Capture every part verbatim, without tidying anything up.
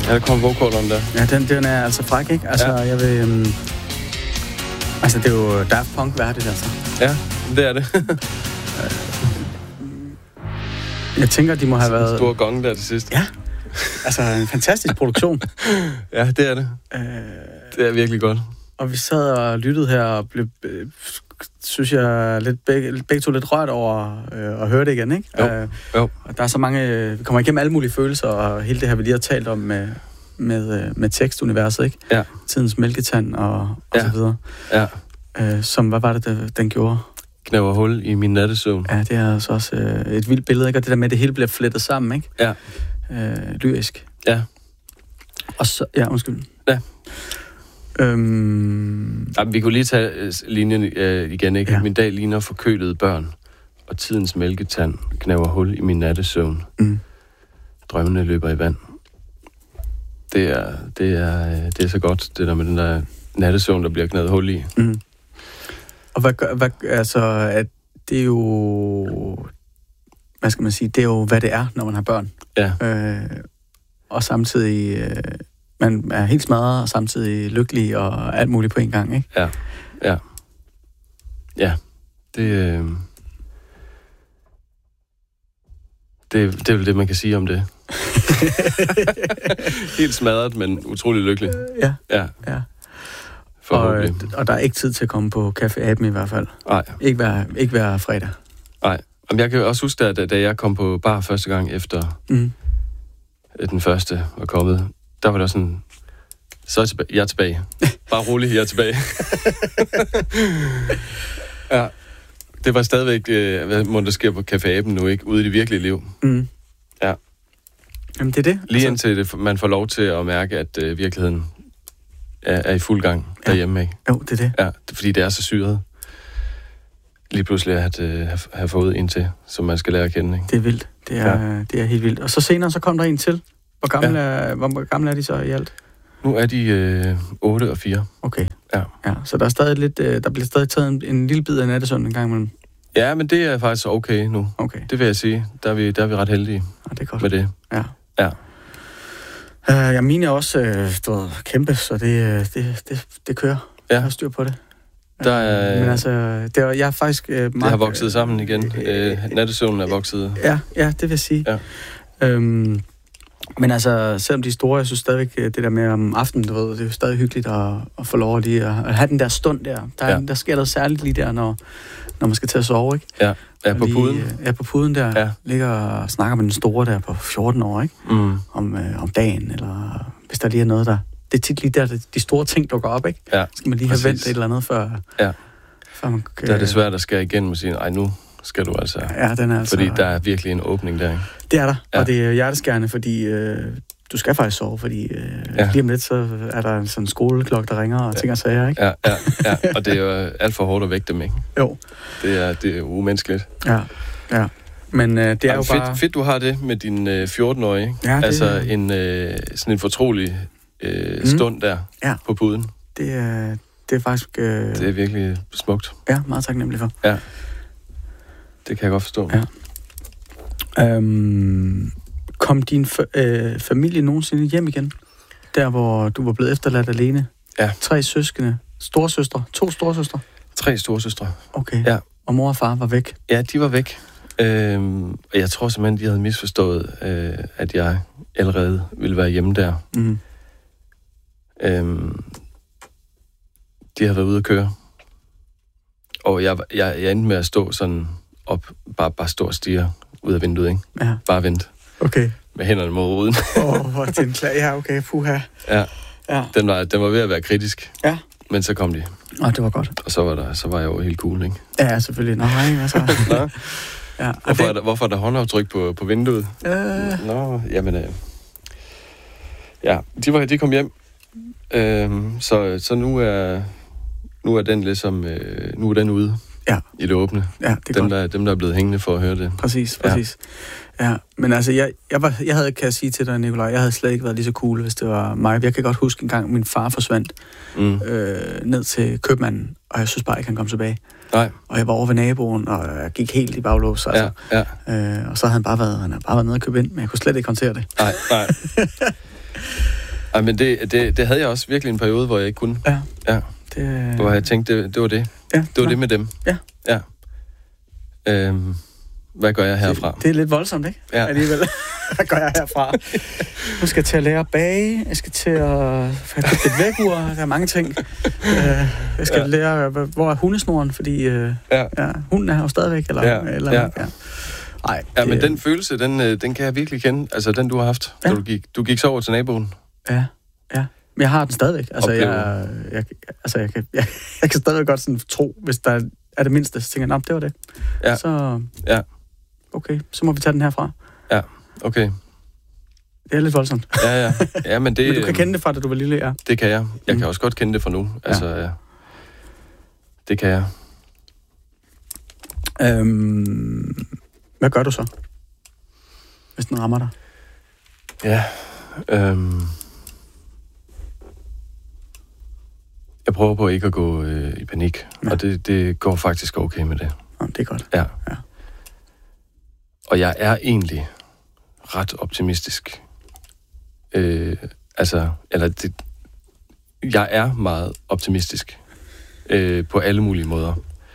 Ja, der kommer vocaleren der. Ja, den, den er altså fræk, ikke? Altså, ja. jeg vil... Um... Altså, det er jo Daft Punk-værdigt, altså. Ja, det er det. Jeg tænker, de må have været... Stor gong der til sidst. Ja. Altså, en fantastisk produktion. Ja, det er det. Øh... Det er virkelig godt. Og vi sad og lyttede her og blev... synes jeg, lidt begge, begge to lidt rørt over øh, at høre det igen, ikke? Jo, øh, jo. Og der er så mange... Vi kommer igennem alle mulige følelser, og hele det her, vi lige har talt om med, med, med tekstuniverset, ikke? Ja. Tidens mælketand og, og ja. så videre. Ja. Øh, som, hvad var det, der, den gjorde? Knæver hul i min nattesøvn. Ja, det er altså også øh, et vildt billede, ikke? Og det der med, at det hele bliver flettet sammen, ikke? Ja. Øh, lyrisk. Ja. Og så... Ja, undskyld. Ja. Øhm... Ja, vi kunne lige tage linjen øh, igen, ikke? Ja. Min dag ligner forkølede børn, og tidens mælketand knæver hul i min nattesøvn. Mm. Drømmene løber i vand. Det er, det er, det er så godt, det der med den der nattesøvn, der bliver knævet hul i. Mm. Og hvad, hvad, altså, at det er jo... Hvad skal man sige? Det er jo, hvad det er, når man har børn. Ja. Øh, og samtidig... Øh, man er helt smadret, og samtidig lykkelig, og alt muligt på en gang, ikke? Ja, ja. Ja, det... Øh... Det, det er vel det, man kan sige om det. Helt smadret, men utrolig lykkelig. Ja. Ja. ja. Og, og der er ikke tid til at komme på Café Aben i hvert fald. Nej. Ikke hver, ikke hver fredag. Nej. Men jeg kan også huske, at da jeg kom på bar første gang efter mm. den første var kommet, der var der sådan, så er jeg tilbage. Jeg er tilbage. Bare rolig, jeg er tilbage. Ja. Det var stadigvæk, øh, hvad må der sker på Café Aben nu, ikke? Ude i det virkelige liv. Mm. Ja. Jamen, det er det. Lige indtil det, man får lov til at mærke, at øh, virkeligheden er, er i fuld gang derhjemme, ikke? Jo, det er det. Ja, det, fordi det er så syret. Lige pludselig at øh, have, have fået en til, som man skal lære at kende, ikke? Det er vildt. Det er, ja. det er helt vildt. Og så senere, så kom der en til. Hvor gamle, ja. er, hvor gamle er de så i alt? Nu er de øh, otte og fire. Okay. Ja. Ja. Så der er stadig lidt, øh, der bliver stadig taget en, en lille bid af nattesøvn en gang imellem. Ja, men det er faktisk okay nu. Okay. Det vil jeg sige. Der er vi, der er vi ret heldige. Ja, det er godt. Med det. Ja. Ja. Uh, jeg mine er også øh, stået kæmpe, så det, det, det, det kører. Ja. Jeg har styr på det. Der er, uh, men altså, det er, jeg er faktisk øh, meget... Det har vokset sammen igen. Øh, nattesøvnen er vokset. Ja, ja, det vil jeg sige. Ja. Øhm, men altså, selvom de er store, jeg synes stadigvæk, det der med om aftenen, du ved, det er jo stadig hyggeligt at, at få lov at lige at, at have den der stund der. Der, er, ja. der sker noget særligt lige der, når, når man skal til at sove, ikke? Ja, ja på lige, puden. Ja, på puden der. Ja. Ligger og snakker med den store der på fjorten år, ikke? Mm. Om, øh, om dagen, eller hvis der lige er noget der... Det er tit lige der, de store ting dukker op, ikke? Ja, skal man lige præcis. have vendt et eller andet, før... Ja. før man, øh, der er det svært at skære igen og sige, ej, nu skal du altså... Ja, den er altså... Fordi der er virkelig en åbning der, ikke? Det er der, ja. og det er hjerteskærende, fordi øh, du skal faktisk sove, fordi øh, ja. lige om lidt, så er der sådan en skoleklokke, der ringer og ja. ting og sager, ikke? Ja, ja, ja, og det er jo alt for hårdt at vække dem, ikke? Jo. Det er, det er umenneskeligt. Ja, ja. Men øh, det er jo fedt, bare... Fedt, du har det med din øh, fjorten-årige, ikke? Ja, det... Altså en, øh, sådan en fortrolig øh, stund mm. der ja. på puden. Det er, det er faktisk... Øh... Det er virkelig smukt. Ja, meget taknemmelig for. Ja. Det kan jeg godt forstå. Ja. Øhm, kom din fa- øh, familie nogensinde hjem igen? Der, hvor du var blevet efterladt alene? Ja. Tre søskende. Storsøstre. To storsøstre? Tre storsøstre. Okay. Ja. Og mor og far var væk? Ja, de var væk. Øhm, og jeg tror simpelthen, de havde misforstået, øh, at jeg allerede ville være hjemme der. Mm. Øhm, de havde været ude at køre. Og jeg, jeg, jeg endte med at stå sådan op, bare, bare stå og stirre ud af vinduet, ikke? Ja. Bare vent. Okay. Med hænderne mod ruden. Åh, oh, hvor den klar. Ja, okay, puha. Ja. Ja. Den var, den var ved at være kritisk. Ja. Men så kom de. Åh, oh, det var godt. Og så var, der, så var jeg jo helt cool, ikke? Ja, selvfølgelig. Nå, hej, hvad så? Nå. Ja. Hvorfor, det... er der, hvorfor er der håndaftryk på, på vinduet? Øh... Nå, jamen... Øh... Ja, de, var, de kom hjem. Øhm, så, så nu er nu er den ligesom øh, nu er den ude ja. i det åbne. Ja, det er dem, der, dem, der er blevet hængende for at høre det. Præcis, præcis. Ja, ja. Men altså, jeg, jeg, var, jeg havde, kan jeg sige til dig, Nikolaj, jeg havde slet ikke været lige så cool, hvis det var mig. Jeg kan godt huske en gang, min far forsvandt mm. øh, ned til købmanden, og jeg synes bare ikke, han kom tilbage. Nej. Og jeg var over ved naboen, og jeg gik helt i baglås. Altså. Ja, ja. Øh, og så havde han bare været, han havde bare været nede og købe ind, men jeg kunne slet ikke håndtere det. Nej, nej. Ej, men det, det, det havde jeg også virkelig en periode, hvor jeg ikke kunne. Ja. Ja. Det... Hvor jeg tænkte, det, det var det. Ja, det var nå. det med dem. Ja. Ja. Øhm, hvad gør jeg herfra? Det, det er lidt voldsomt, ikke? Ja. Alligevel. Hvad gør jeg herfra? Nu skal jeg til at lære at bage. Jeg skal til at have købt et vægur. Der er mange ting. Jeg skal ja. lære, hvor er hundesnoren? Fordi øh, ja. Ja, hunden er her jo stadigvæk. Eller, ja. eller, ja. ja. Ej, ja, det, men den følelse, den, den kan jeg virkelig kende. Altså, den du har haft, ja. da du gik, du gik så over til naboen. Ja, ja. Men jeg har den stadigvæk. Altså, jeg, jeg, altså, jeg, kan, jeg, jeg kan stadig godt sådan tro, hvis der er det mindste, så tænker jeg, det var det. Ja. Så, ja. Okay, så må vi tage den herfra. Ja, okay. Det er lidt voldsomt. Ja, ja. ja men, det, men du kan kende det fra, da du var lille, ja. Det kan jeg. Jeg mm. kan også godt kende det fra nu. Altså, ja. Ja. Det kan jeg. Øhm, hvad gør du så, hvis den rammer dig? Ja, øhm, jeg prøver på ikke at gå øh, i panik, ja. og det, det går faktisk okay med det. Ja, det er godt. Ja. ja. Og jeg er egentlig ret optimistisk. Øh, altså, eller det, jeg er meget optimistisk øh, på alle mulige måder.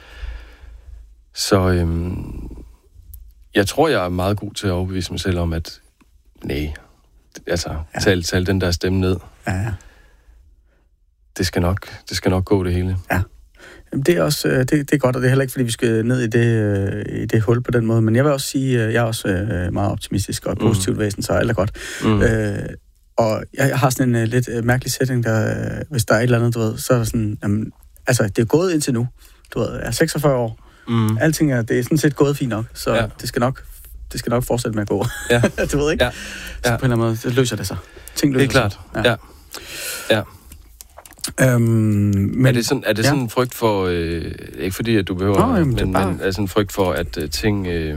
Så øhm, jeg tror, jeg er meget god til at overbevise mig selv om, at nej, altså, ja. tal, tal den der stemme ned. Ja, ja. Det skal nok, det skal nok gå det hele. Ja. Jamen, det er også det, det er godt, og det er heller ikke, fordi vi skal ned i det, i det hul på den måde. Men jeg vil også sige, jeg er også meget optimistisk og positivt mm. væsen, så alt er godt. Mm. Øh, og jeg har sådan en uh, lidt uh, mærkelig setting, der, uh, hvis der er et eller andet, du ved, så er der sådan, jamen, altså, det er gået indtil nu. Du ved, jeg er seksogfyrre år. Mm. Alting er, det er sådan set gået fint nok, så ja. det skal nok, det skal nok fortsætte med at gå. Ja. Du ved ikke? Ja. Ja. Så på en eller anden måde, det løser det sig. Ting løser det er klart. Ja. ja. ja. Øhm, men, er det sådan, er det sådan ja. en frygt for, øh, ikke fordi at du behøver, Nå, jamen, men, bare... men er sådan en frygt for, at uh, ting, øh,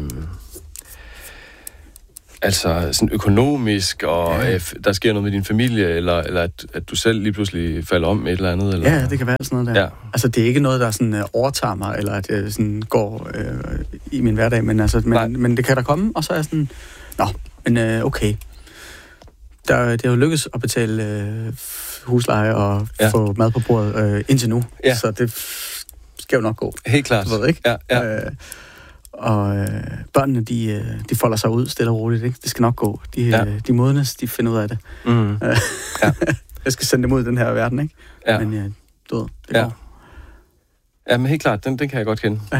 altså sådan økonomisk, og ja. øh, der sker noget med din familie, eller, eller at, at du selv lige pludselig falder om med et eller andet? Eller? Ja, det kan være sådan noget der. Ja. Altså, det er ikke noget, der sådan uh, overtager mig, eller at jeg sådan går øh, i min hverdag, men, altså, men, men det kan der komme, og så er jeg sådan, nå, men øh, okay. Der, det har jo lykkedes at betale øh, husleje og ja. få mad på bordet øh, indtil nu, ja. så det skal jo nok gå. Helt klart. Du ved, ikke? Ja, ja. Øh, og øh, børnene, de, de folder sig ud stille og roligt, ikke? Det skal nok gå. De, ja. øh, de modnes, de finder ud af det. Mm. Øh, ja. Jeg skal sende dem ud i den her verden, ikke? Ja. Men øh, du ved, det ja. går. Ja, men helt klart, den, den kan jeg godt kende. Ja.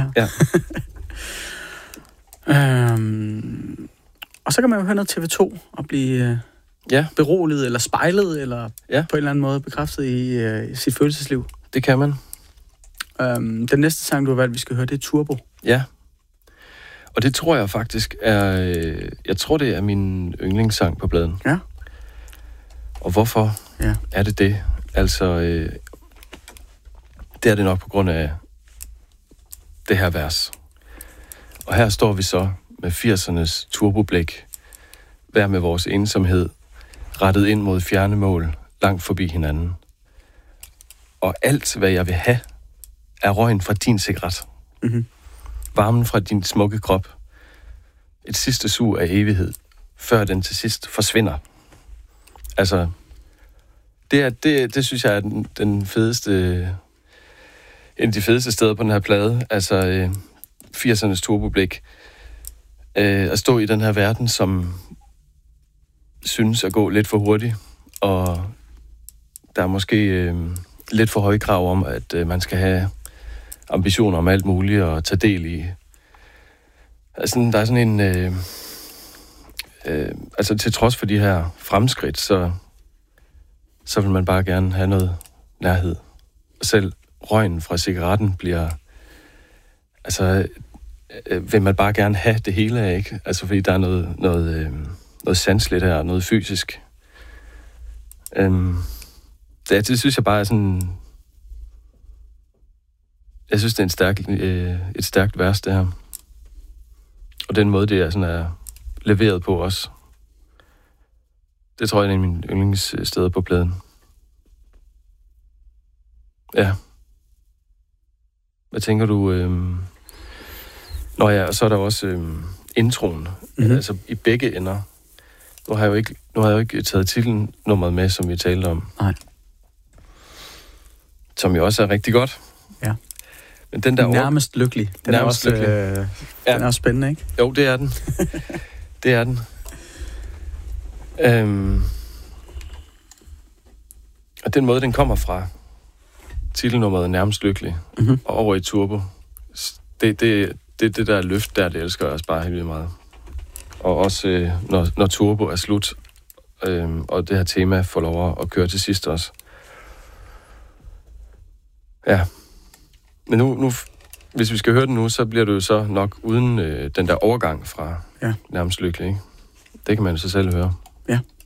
ja. øhm, og så kan man jo høre noget T V to og blive... Øh, Ja. beroliget eller spejlet, eller ja. på en eller anden måde bekræftet i uh, sit følelsesliv. Det kan man. Um, den næste sang, du har valgt, vi skal høre, det er Turbo. Ja. Og det tror jeg faktisk er... Øh, jeg tror, det er min yndlingssang på pladen. Ja. Og hvorfor ja. er det det? Altså, øh, det er det nok på grund af det her vers. Og her står vi så med firsernes turboblik, hver med vores ensomhed, rettet ind mod fjerne mål, langt forbi hinanden. Og alt, hvad jeg vil have, er røgen fra din cigaret. Mm-hmm. Varmen fra din smukke krop. Et sidste sug af evighed, før den til sidst forsvinder. Altså, det, er, det, det synes jeg er den, den fedeste, en af de fedeste steder på den her plade. Altså, øh, firsernes turboblik. Øh, at stå i den her verden, som synes at gå lidt for hurtigt, og der er måske øh, lidt for høje krav om, at øh, man skal have ambitioner om alt muligt og tage del i. Altså, der er sådan en... Øh, øh, altså, til trods for de her fremskridt, så, så vil man bare gerne have noget nærhed. Og selv røgen fra cigaretten bliver... Altså, øh, vil man bare gerne have det hele af, ikke? Altså, fordi der er noget... noget øh, noget sanseligt her, noget fysisk. Øhm, det, det synes jeg bare er sådan... Jeg synes, det er en stærk, øh, et stærkt vers, det her. Og den måde, det er, sådan er leveret på også. Det tror jeg er en af mine yndlingssteder på pladen. Ja. Hvad tænker du? Øh... Nå ja, og så er der også øh, introen. Mm-hmm. Altså i begge ender. Nu har jeg jo ikke, nu har jeg jo ikke taget titelnummeret med, som vi talte om. Nej. Som jo også er rigtig godt. Ja. Men den der nærmest over... lykkelig. Den nærmest er også, lykkelig. Øh, ja. Den er også spændende, ikke? Jo, det er den. det er den. Øhm... Og den måde, den kommer fra, titelnummeret nærmest lykkelig, mm-hmm. og over i Turbo, det, det, det, det der løft der, det elsker jeg også bare helt vildt meget. Og også øh, når, når Turbo er slut, øh, og det her tema får lov at køre til sidst også. Ja. Men nu, nu, hvis vi skal høre den nu, så bliver det jo så nok uden øh, den der overgang fra ja. nærmest lykkelig, ikke? Det kan man jo så selv høre. Ja.